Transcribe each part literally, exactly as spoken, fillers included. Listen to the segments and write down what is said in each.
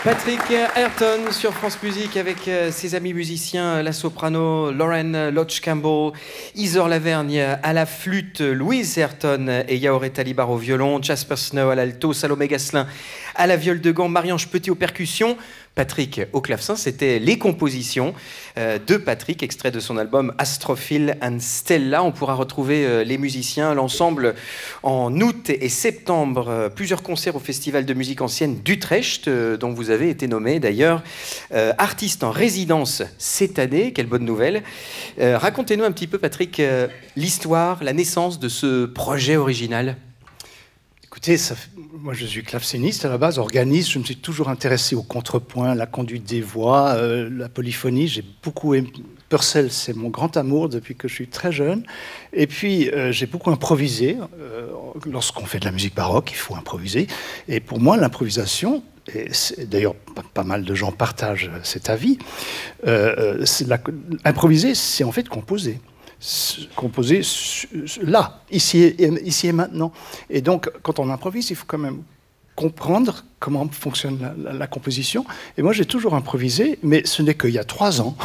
Patrick Ayrton sur France Musique avec ses amis musiciens, la soprano Lauren Lodge-Campbell, Isor Lavergne à la flûte, Louise Ayrton et Yaoré Talibar au violon, Jasper Snow à l'alto, Salomé Gasselin à la viole de gambe, Marie-Ange Petit aux percussions, Patrick au clavecin. C'était les compositions de Patrick, extrait de son album Astrophil and Stella. On pourra retrouver les musiciens, l'ensemble, en août et septembre. Plusieurs concerts au Festival de musique ancienne d'Utrecht, dont vous avez été nommé d'ailleurs euh, artiste en résidence cette année. Quelle bonne nouvelle. Euh, racontez-nous un petit peu, Patrick, euh, l'histoire, la naissance de ce projet original. Écoutez, ça fait... moi je suis claveciniste à la base, organiste, je me suis toujours intéressé au contrepoint, la conduite des voix, euh, la polyphonie, j'ai beaucoup aimé. Purcell, c'est mon grand amour depuis que je suis très jeune. Et puis, euh, j'ai beaucoup improvisé. Euh, lorsqu'on fait de la musique baroque, il faut improviser. Et pour moi, l'improvisation, et d'ailleurs, pas, pas mal de gens partagent cet avis, euh, la, improviser, c'est en fait composer. Composer là, ici et, ici et maintenant. Et donc, quand on improvise, il faut quand même comprendre comment fonctionne la, la, la composition. Et moi, j'ai toujours improvisé, mais ce n'est qu'il y a trois ans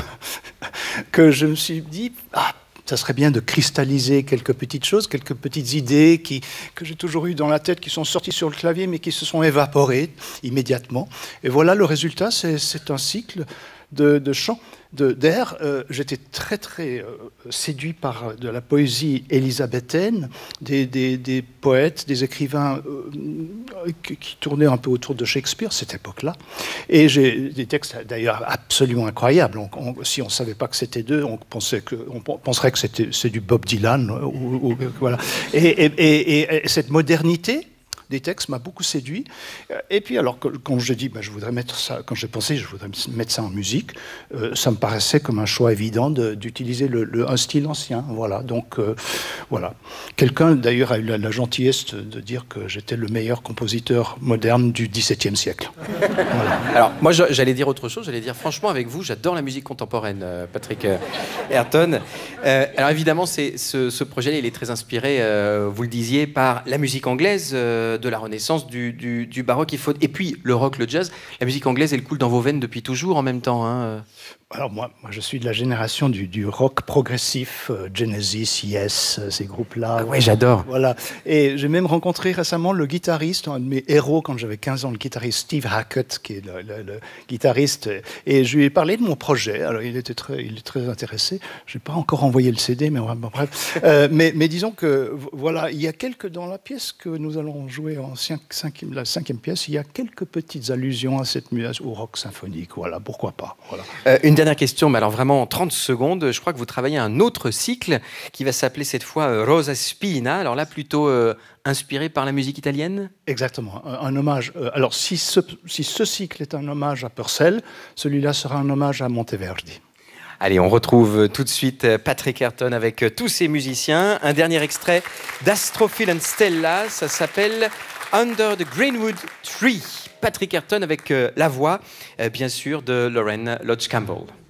que je me suis dit, ah, ça serait bien de cristalliser quelques petites choses, quelques petites idées qui, que j'ai toujours eues dans la tête, qui sont sorties sur le clavier, mais qui se sont évaporées immédiatement. Et voilà, le résultat, c'est, c'est un cycle de, de chants, de, d'air. Euh, j'étais très, très euh, séduit par de la poésie élisabéthaine, des, des, des poètes, des écrivains euh, qui, qui tournaient un peu autour de Shakespeare, cette époque-là. Et j'ai des textes, d'ailleurs, absolument incroyables. On, on, si on ne savait pas que c'était d'eux, on, pensait que, on penserait que c'était, c'est du Bob Dylan. Ou, ou, voilà. et, et, et, et cette modernité des textes m'a beaucoup séduit. Et puis alors quand j'ai dit, ben, je voudrais mettre ça, quand j'ai pensé, je voudrais mettre ça en musique, euh, ça me paraissait comme un choix évident de, d'utiliser le, le, un style ancien. Voilà. Donc euh, voilà. Quelqu'un d'ailleurs a eu la, la gentillesse de dire que j'étais le meilleur compositeur moderne du dix-septième siècle. Voilà. Alors moi j'allais dire autre chose. J'allais dire franchement avec vous, j'adore la musique contemporaine, Patrick Ayrton. Euh, alors évidemment, c'est, ce, ce projet-là, il est très inspiré, euh, vous le disiez, par la musique anglaise. Euh, de la Renaissance, du, du, du baroque, il faut... et puis le rock, le jazz. La musique anglaise, elle coule dans vos veines depuis toujours en même temps. Hein. Alors moi, moi, je suis de la génération du, du rock progressif, euh, Genesis, Yes, euh, ces groupes-là. Ah ouais, j'adore. Voilà. Et j'ai même rencontré récemment le guitariste, un de mes héros quand j'avais quinze ans, le guitariste Steve Hackett, qui est le, le, le guitariste. Et je lui ai parlé de mon projet. Alors il était très, il est très intéressé. Je n'ai pas encore envoyé le C D, mais bon, bref. euh, mais, mais disons que voilà, il y a quelques dans la pièce que nous allons jouer en cinq, cinquième, la cinquième pièce. Il y a quelques petites allusions à cette musique, au rock symphonique. Voilà, pourquoi pas. Voilà. Euh, une dernière question, mais alors vraiment en trente secondes, je crois que vous travaillez un autre cycle qui va s'appeler cette fois euh, Rosa Spina, alors là plutôt euh, inspiré par la musique italienne ? Exactement, un, un hommage. Euh, alors si ce, si ce cycle est un hommage à Purcell, celui-là sera un hommage à Monteverdi. Allez, on retrouve tout de suite Patrick Ayrton avec tous ses musiciens. Un dernier extrait d'Astrophil and Stella, ça s'appelle Under the Greenwood Tree. Patrick Ayrton avec euh, la voix, euh, bien sûr, de Lauren Lodge-Campbell.